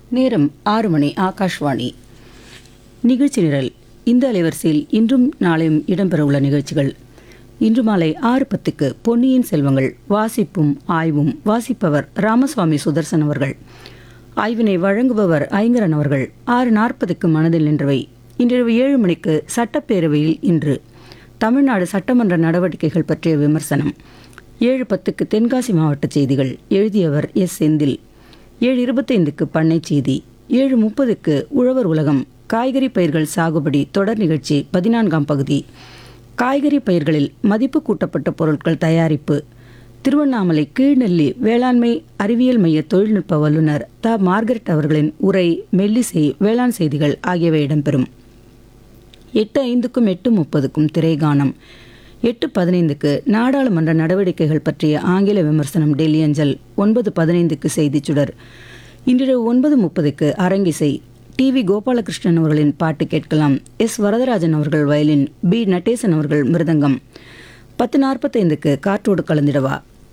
நேரம் 6 மணி. ஆகாஷ்வாணி. நிகழ்ச்சி நிரல். இந்த அலைவரிசையில் இன்றும் நாளையும் இடம்பெறவுள்ள நிகழ்ச்சிகள். இன்று மாலை 6:10க்கு பொன்னியின் செல்வங்கள் வாசிப்பும் ஆய்வும். வாசிப்பவர் ராமசுவாமி சுதர்சன் அவர்கள். ஆய்வினை வழங்குபவர் ஐங்கரன் அவர்கள். 6:40க்கு மனதில் நின்றவை. இன்றிரவு 7 மணிக்கு சட்டப்பேரவையில் இன்று தமிழ்நாடு சட்டமன்ற நடவடிக்கைகள் பற்றிய விமர்சனம். 7:10க்கு தென்காசி மாவட்ட செய்திகள். எழுதியவர் எஸ். செந்தில். 7:25க்கு பண்ணை செய்தி. 7:30க்கு உழவர் உலகம். காய்கறி பயிர்கள் சாகுபடி தொடர் நிகழ்ச்சி 14ஆம் பகுதி. காய்கறி பயிர்களில் மதிப்பு கூட்டப்பட்ட பொருட்கள் தயாரிப்பு. திருவண்ணாமலை கீழ்நெல்லி வேளாண்மை அறிவியல் மைய தொழில்நுட்ப வல்லுநர் மார்கரெட் அவர்களின் உரை, மெல்லிசை, வேளாண் செய்திகள் ஆகியவை இடம்பெறும். 8:05க்கும் 8:30க்கும் திரைகானம். 8:15க்கு நாடாளுமன்ற நடவடிக்கைகள் பற்றிய ஆங்கில விமர்சனம் டெல்லி அஞ்சல். 9:15க்கு செய்திச் சுடர். இன்றிரவு 9:30க்கு அரங்கிசை. டி.வி. கோபாலகிருஷ்ணன் அவர்களின் பாட்டு கேட்கலாம். எஸ். வரதராஜன் அவர்கள் வயலின், பி. நடேசன் அவர்கள் மிருதங்கம். 10:45க்கு காற்றோடு கலந்திடவா.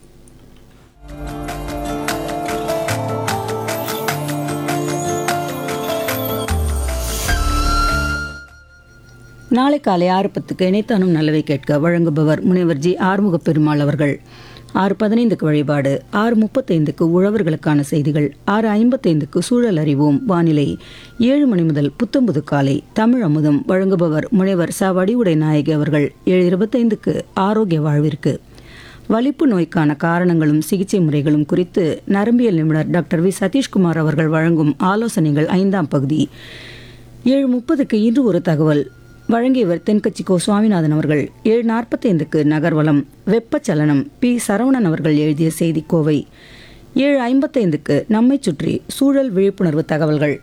நாளை காலை 6:10க்கு இணைத்தானும் நல்லவை கேட்க வழங்குபவர் முனைவர் ஜி. ஆறுமுகப் பெருமாள் அவர்கள். 6:15க்கு வழிபாடு. 6:35க்கு உழவர்களுக்கான செய்திகள். 6:55க்கு சூழல் அறிவோம் வானிலை. 7 மணி முதல் புத்தம்புது காலை தமிழ் அமுதம். வழங்குபவர் முனைவர் ச. வடிவுடை நாயகி அவர்கள். 7:25க்கு ஆரோக்கிய வாழ்விற்கு. வலிப்பு நோய்க்கான காரணங்களும் சிகிச்சை முறைகளும் குறித்து நரம்பியல் நிபுணர் டாக்டர் வி. சதீஷ்குமார் அவர்கள் வழங்கும் ஆலோசனைகள் 5ஆம் பகுதி. 7:30க்கு இன்று ஒரு தகவல். வழங்கியவர் தென்கட்சி கோ. சுவாமிநாதன் அவர்கள். 7:45க்கு நகர்வலம். வெப்பச்சலனம். பி. சரவணன் அவர்கள் எழுதிய செய்திக்கோவை. 7:55க்கு நம்மை சுற்றி சூழல் விழிப்புணர்வு தகவல்கள்.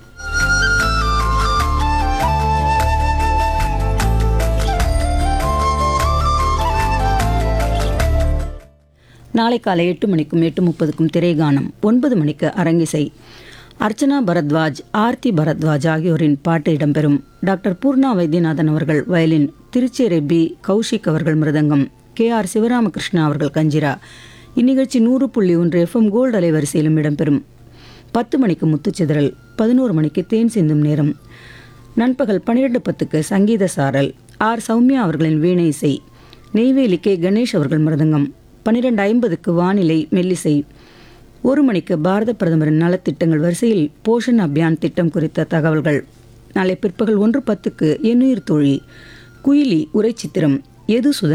நாளை காலை 8 மணிக்கும் 8:30க்கும் திரைகானம். 9 மணிக்கு அரங்கிசை. அர்ச்சனா பரத்வாஜ், ஆர்த்தி பரத்வாஜ் ஆகியோரின் பாட்டு இடம்பெறும். டாக்டர் பூர்ணா வைத்தியநாதன் அவர்கள் வயலின், திருச்சேரை பி. கௌஷிக் அவர்கள் மிருதங்கம், கே.ஆர். சிவராமகிருஷ்ணா அவர்கள் கஞ்சிரா. இந்நிகழ்ச்சி 100.1 FM கோல்டு அலைவரிசையிலும் இடம்பெறும். 10 மணிக்கு முத்துச்சிதறல். 11 மணிக்கு தேன் சிந்தும் நேரம். நண்பகல் 12:10க்கு சங்கீத சாரல். ஆர். சௌமியா அவர்களின் வீணை இசை. நெய்வேலி கே. கணேஷ் அவர்கள் மிருதங்கம். 12:50க்கு வானிலை, மெல்லிசை. 1 மணிக்கு பாரத பிரதமரின் நலத்திட்டங்கள் வரிசையில் போஷன் அபியான் திட்டம் குறித்த தகவல்கள். நாளை பிற்பகல் 1:10க்கு எண்ணுயிர் தோழி, குயிலி உரை சித்திரம், எது சுதந்திரம்.